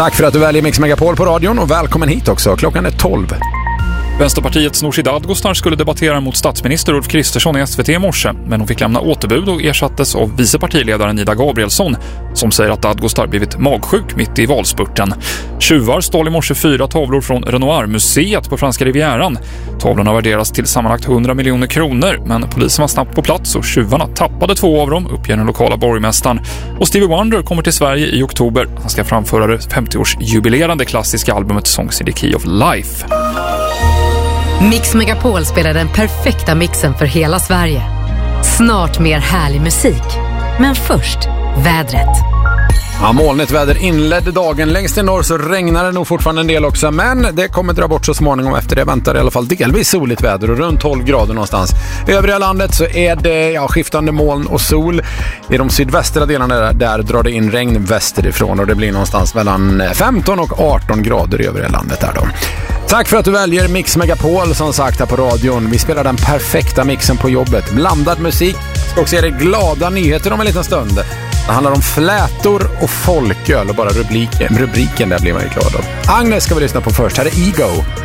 Tack för att du väljer Mix Megapol på radion och välkommen hit också. Klockan är 12. Vänsterpartiets Nooshi Dadgostar skulle debattera mot statsminister Ulf Kristersson i SVT i morse, men hon fick lämna återbud och ersattes av vicepartiledaren Ida Gabrielsson, som säger att Dadgostar blivit magsjuk mitt i valspurten. Tjuvar stal i morse 4 tavlor från Renoir-museet på franska Rivieran. Tavlorna värderas till sammanlagt 100 miljoner kronor, men polisen var snabbt på plats och tjuvarna tappade 2 av dem, uppger den lokala borgmästaren. Och Stevie Wonder kommer till Sverige i oktober. Han ska framföra det 50-årsjubilerande klassiska albumet Songs in the Key of Life. Mix Megapol spelar den perfekta mixen för hela Sverige. Snart mer härlig musik. Men först, vädret. Ja, molnigt väder inledde dagen. Längst i norr så regnar det nog fortfarande en del också, men det kommer dra bort så småningom. Efter det väntar i alla fall delvis soligt väder och runt 12 grader någonstans. I övriga landet så är det skiftande moln och sol. I de sydvästra delarna där drar det in regn västerifrån och det blir någonstans mellan 15 och 18 grader i övriga landet där då. Tack för att du väljer Mix Megapol som sagt här på radion. Vi spelar den perfekta mixen på jobbet. Blandad musik. Ska också ge dig glada nyheter om en liten stund. Det handlar om flätor och folköl och bara rubriken där blir man ju glad av. Agnes ska vi lyssna på först. Här är Ego.